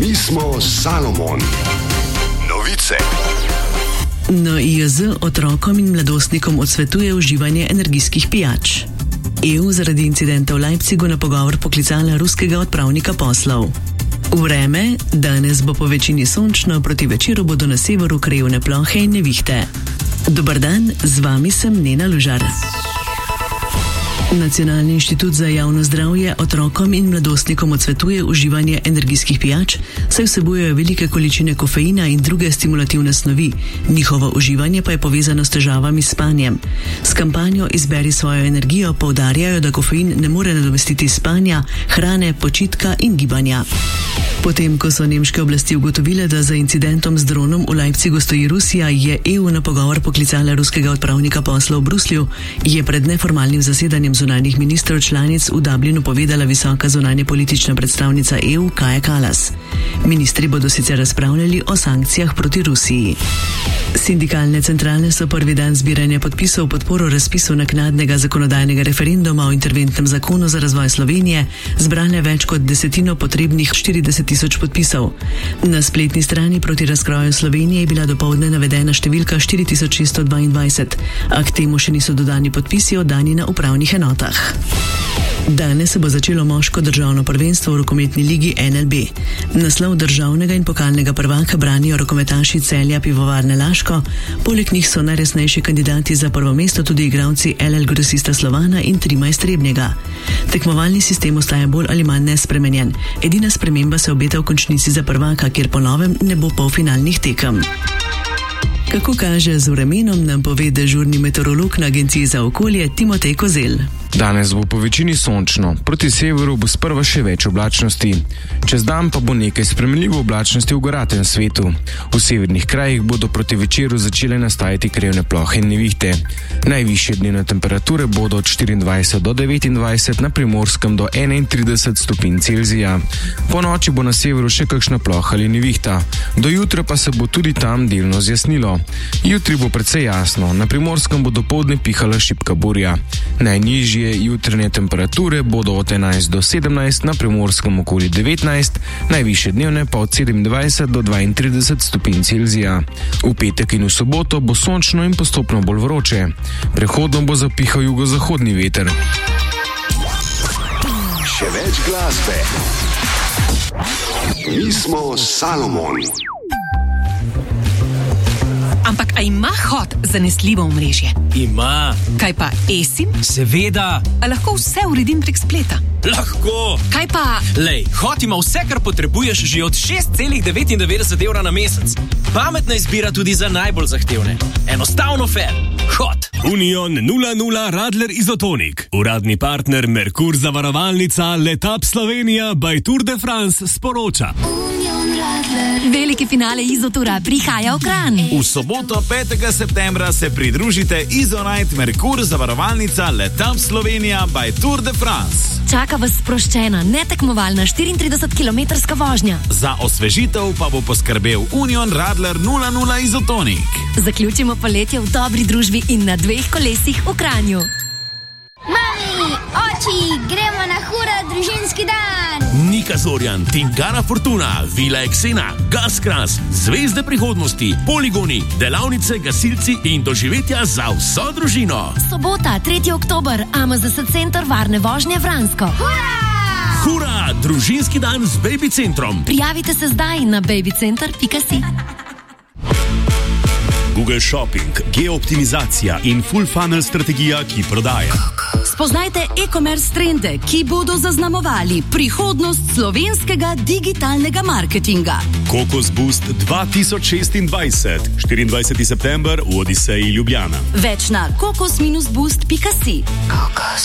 Mi smo Salomon. Novice. NIJZ otrokom in mladostnikom odsvetuje uživanje energijskih pijač. EU zaradi incidenta v Leipzigu na pogovor poklicala ruskega odpravnika poslov. Vreme, danes bo po večini sončno, proti večeru bodo na severu krajevne plohe in nevihte. Dober dan, z vami sem Nena Lužar. Nacionalni inštitut za javno zdravje otrokom in mladostnikom odsvetuje uživanje energijskih pijač, saj vsebujejo velike količine kofeina in druge stimulativne snovi. Njihovo uživanje pa je povezano s težavami s spanjem. S kampanjo Izberi svojo energijo poudarjajo, da kofein ne more nadomestiti spanja, hrane, počitka in gibanja. Potem, ko so nemške oblasti ugotovile, da za incidentom z dronom v Leipzigu stoji Rusija, je EU na pogovor poklicala ruskega odpravnika poslov v Bruslju, je pred neformalnim zasedanjem zunanjih ministrov članic v Dublinu povedala visoka zunanje politična predstavnica EU Kaja Kallas. Ministri bodo sicer razpravljali o sankcijah proti Rusiji. Sindikalne centrale so prvi dan zbiranja podpisov v podporo razpisu naknadnega zakonodajnega referenduma o interventnem zakonu za razvoj Slovenije zbrale več kot desetino potrebnih 40.000 podpisov. Na spletni strani proti razkroju Slovenije je bila dopoldne navedena številka 4.622, a k temu še niso dodani podpisi oddani na upravnih enotah. Danes se bo začelo moško državno prvenstvo v rokometni ligi NLB. Naslov državnega in pokalnega prvaka branijo rokometaši Celja Pivovarne Laško, poleg njih so najresnejši kandidati za prvo mesto tudi igralci LL Grosista Slovana in Trima iz Trebnjega. Tekmovalni sistem ostaja bolj ali manj nespremenjen. Edina sprememba se obeta v končnici za prvaka, kjer po novem ne bo polfinalnih tekem. Kako kaže z vremenom, nam pove dežurni meteorolog na Agenciji za okolje Timotej Kozel. Danes bo po večini sončno, proti severu bo sprva še več oblačnosti. Čez dan pa bo nekaj spremenljivo oblačnosti v goratem svetu. V severnih krajih bodo proti večeru začele nastajati krajevne plohe in nevihte. Najvišje dnevne temperature bodo od 24 do 29, na Primorskem do 31 stopinj Celzija. Po noči bo na severu še kakšna ploha ali nevihta. Do jutra pa se bo tudi tam delno zjasnilo. Jutri bo precej jasno, na Primorskem bo dopoldne pihala šibka burja. Najnižje jutranje temperature bodo od 11 do 17, na Primorskem okoli 19, najvišje dnevne pa od 27 do 32 stopinj Celzija. V petek in v soboto bo sončno in postopno bolj vroče. Prehodno bo zapihal jugozahodni veter. Še več glasbe. Mi smo Salomon. Ampak a ima Hot zanesljivo omrežje? Ima. Kaj pa eSIM? Seveda. A lahko vse uredim prek spleta? Lahko. Kaj pa... Lej, Hot ima vse, kar potrebuješ že od 6,99 € na mesec. Pametna izbira tudi za najbolj zahtevne. Enostavno fair. Hot. Union 00 Radler Izotonik. Uradni partner Merkur zavarovalnica Letap Slovenija by Tour de France sporoča. Veliki finale Izotura prihaja v Kranj. V soboto 5. septembra se pridružite Izonite Merkur zavarovalnica Letap Slovenija by Tour de France. Čaka vas sproščena, netekmovalna 34-kilometrska vožnja. Za osvežitev pa bo poskrbel Union Radler 00 Izotonik. Zaključimo poletje v dobri družbi in na 2 kolesih v Kranju. Mami, oči, gremo na hura družinski dan. Nika Zorjan, Tingara Fortuna, Vila Eksena, Gaskras, Zvezde prihodnosti, poligoni, delavnice, gasilci in doživetja za vso družino. Sobota, 3. oktober, AMZS Center varne vožnje Vransko. Hura! Hura, družinski dan z Baby Centrom. Prijavite se zdaj na babycenter.si. Google Shopping, geooptimizacija in full funnel strategija, ki prodaja. Spoznajte e-commerce trende, ki bodo zaznamovali prihodnost slovenskega digitalnega marketinga. Kokos Boost 2026, 24. september v Odiseji Ljubljana. Več na kokos-boost.si.